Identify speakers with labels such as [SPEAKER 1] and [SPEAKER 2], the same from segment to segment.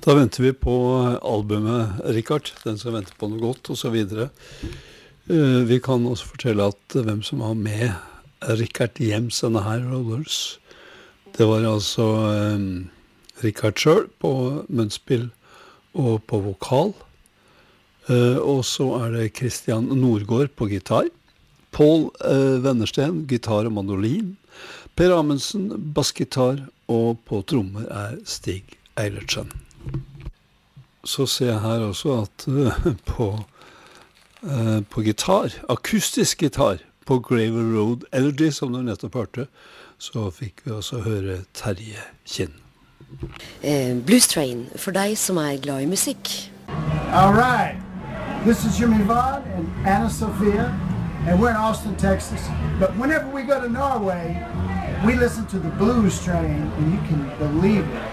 [SPEAKER 1] Da venter vi på albumet, Richard, den som venter på noe godt, og så videre. Vi kan også fortelle at hvem som var med Richard Jems denne her Rollers. Det var altså Richard selv på munnspill og på vokal. Og så det Christian Nordgaard på gitar. Paul Wennersten, gitar og mandolin. Per Amundsen, bassgitar, og på trommer Stig Eilertsen. Så ser jeg her også at på gitar, akustisk gitar, på Gravel Road Elegy, som du nettopp hørte, så fikk vi også høre Terje Kinn.
[SPEAKER 2] Blues Train, for deg som glad I musikk.
[SPEAKER 3] All right. This is Jimmy Vaughn and Anna Sophia, and we're in Austin, Texas. But whenever we go to Norway, we listen to the Blues Train, and you can believe it.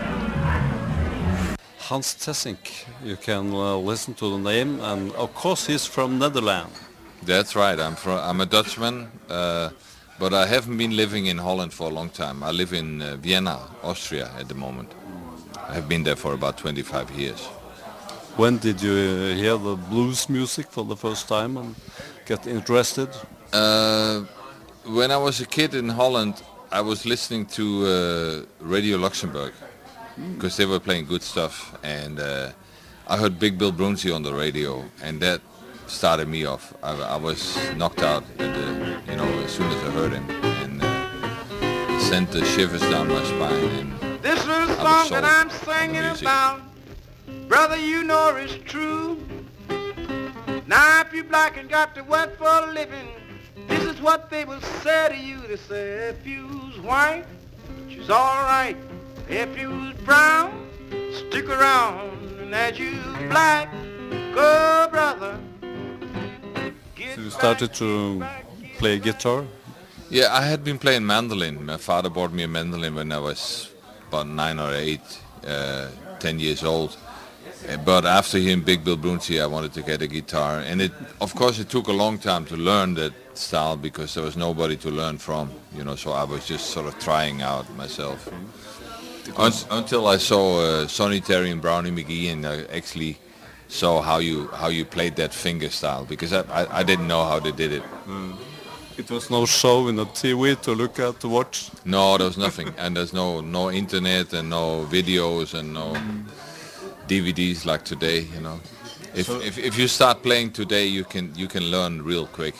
[SPEAKER 1] Hans Tessink, you can listen to the name, and of course he's from Netherlands.
[SPEAKER 4] That's right. I'm a Dutchman, but I haven't been living in Holland for a long time. I live in Vienna, Austria at the moment. I have been there for about 25 years.
[SPEAKER 1] When did you hear the blues music for the first time and get interested?
[SPEAKER 4] When I was a kid in Holland, I was listening to Radio Luxembourg because they were playing good stuff, and I heard Big Bill Brunsey on the radio, and that started me off. I was knocked out as soon as I heard him, and sent the shivers down my spine. And
[SPEAKER 5] this little song that I'm singing about, brother, you know it's true. Now if you black and got to work for a living, this is what they will say to you. They say, if you's white, she's all right. If you's brown, stick around. And as you black, go brother.
[SPEAKER 1] So you started to play guitar?
[SPEAKER 4] Yeah, I had been playing mandolin. My father bought me a mandolin when I was about 9 or 8, 10 years old. But after hearing Big Bill Brunsey, I wanted to get a guitar. And of course it took a long time to learn that style because there was nobody to learn from, so I was just sort of trying out myself. Until I saw Sonny Terry and Brownie McGee, and I actually saw how you played that finger style, because I didn't know how they did it.
[SPEAKER 1] It was no show in the TV to look at, to watch?
[SPEAKER 4] No, there was nothing. And there's no internet and no videos and no DVDs like today, If you start playing today, you can learn real quick.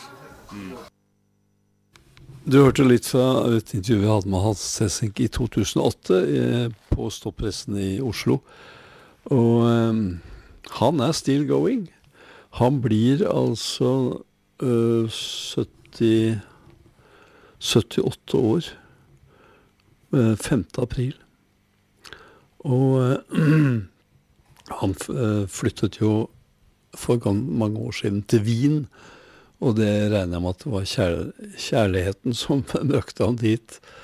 [SPEAKER 1] Du hørte litt fra et intervju vi hadde med Hans Tessink I 2008 på Stoppressen I Oslo. Og han still going. Han blir altså 78 år 5. april. Og han flyttet jo for mange år siden til Wien, og det regner jeg med at det var kjærligheten som møkte han dit.